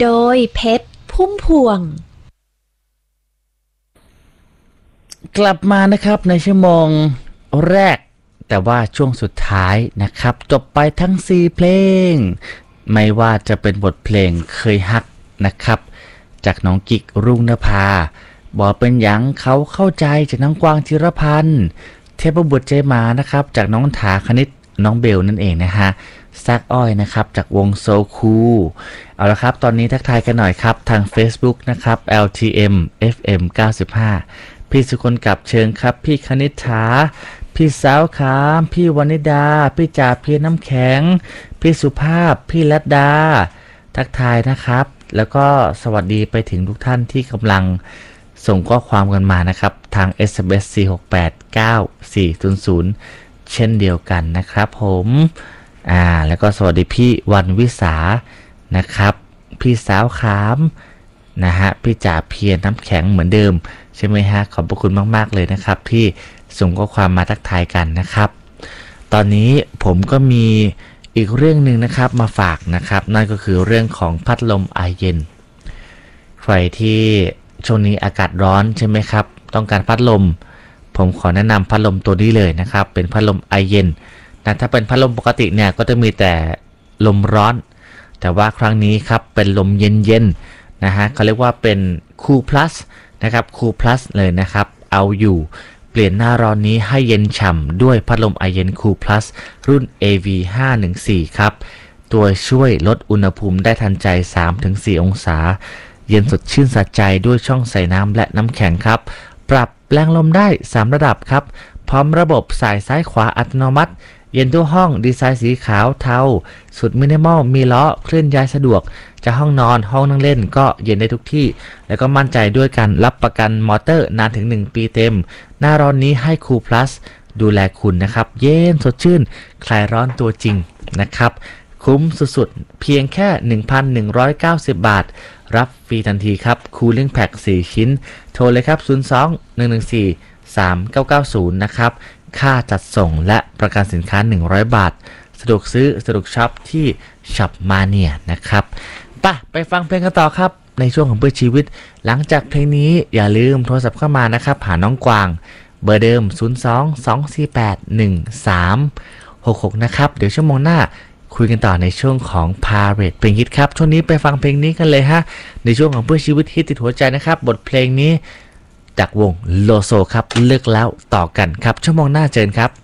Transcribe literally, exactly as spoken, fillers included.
โดยเพชรพุ่มพวงกลับมานะครับในชั่วโมงแรกแต่ว่าช่วงสุดท้ายนะครับจบไปทั้งสี่เพลงไม่ว่าจะเป็นบทเพลงเคยฮักนะครับจากน้องกิกรุ่งนภาบอกเป็นหยังเขาเข้าใจจากน้องกวางธีรพันธ์เทพบุตรใจหมานะครับจากน้องถาคณิตน้องเบลนั่นเองนะฮะซากอ้อยนะครับจากวงโซคูเอาละครับตอนนี้ทักทายกันหน่อยครับทาง Facebook นะครับ แอล ที เอ็ม เอฟ เอ็ม เก้าสิบห้าพี่สุคนกับเชิงครับพี่คณิษฐาพี่สาวขามพี่วนิดาพี่จ่าเพียรน้ำแข็งพี่สุภาพพี่ลัดดาทักทายนะครับแล้วก็สวัสดีไปถึงทุกท่านที่กำลังส่งข้อความกันมานะครับทาง เอส เอ็ม เอส สี่ หก แปด เก้า สี่ ศูนย์ ศูนย์เช่นเดียวกันนะครับผมอ่าแล้วก็สวัสดีพี่วันวิสานะครับพี่สาวขามนะฮะพี่จ่าเพียรน้ำแข็งเหมือนเดิมใช่ไหมฮะขอบพระคุณมากๆเลยนะครับที่ส่งข้อความมาทักทายกันนะครับตอนนี้ผมก็มีอีกเรื่องหนึ่งนะครับมาฝากนะครับนั่นก็คือเรื่องของพัดลมไอเย็นใครที่ช่วงนี้อากาศร้อนใช่ไหมครับต้องการพัดลมผมขอแนะนำพัดลมตัวนี้เลยนะครับเป็นพัดลมไอเย็นนะถ้าเป็นพัดลมปกติเนี่ยก็จะมีแต่ลมร้อนแต่ว่าครั้งนี้ครับเป็นลมเย็นๆนะฮะเขาเรียกว่าเป็นคูลพลัสนะครับคูลพลัสเลยนะครับเอาอยู่เปลี่ยนหน้าร้อนนี้ให้เย็นฉ่ำด้วยพัดลมไอเย็นคูลพลัสรุ่น เอ วี ห้าหนึ่งสี่ ครับตัวช่วยลดอุณหภูมิได้ทันใจ สามถึงสี่ องศาเย็นสดชื่นสะใจด้วยช่องใส่น้ำและน้ำแข็งครับปรับแรงลมได้สามระดับครับพร้อมระบบสายซ้ายขวาอัตโนมัติเย็นทั่วห้องดีไซน์สีขาวเทาสุดมินิมอลมีล้อเคลื่อนย้ายสะดวกจะห้องนอนห้องนั่งเล่นก็เย็นได้ทุกที่แล้วก็มั่นใจด้วยการรับประกันมอเตอร์นานถึงหนึ่งปีเต็มหน้าร้อนนี้ให้คูลพลัสดูแลคุณนะครับเย็นสดชื่นคลายร้อนตัวจริงนะครับคุ้มสุดๆเพียงแค่ หนึ่งพันหนึ่งร้อยเก้าสิบ บาทรับฟรีทันทีครับคูลิ่งแพ็คสี่ชิ้นโทรเลยครับศูนย์ สอง หนึ่ง หนึ่ง สี่ สาม เก้า เก้า ศูนย์นะครับค่าจัดส่งและประกันสินค้าหนึ่งร้อยบาทสะดวกซื้อสะดวกช็อปที่ช็อปมาเนียนะครับป่ะไปฟังเพลงกันต่อครับในช่วงของเพื่อชีวิตหลังจากเพลงนี้อย่าลืมโทรศัพท์เข้ามานะครับหาน้องกวางเบอร์เดิมศูนย์ สอง สอง สี่ แปด หนึ่ง สาม หก หกนะครับเดี๋ยวชั่วโมงหน้าคุยกันต่อในช่วงของพาเรดเพลงฮิตครับช่วงนี้ไปฟังเพลงนี้กันเลยฮะในช่วงของเพื่อชีวิตฮิตติดหัวใจนะครับบทเพลงนี้จากวงโลโซครับเลือกแล้วต่อกันครับชั่วโมงหน้าเจอกันครับ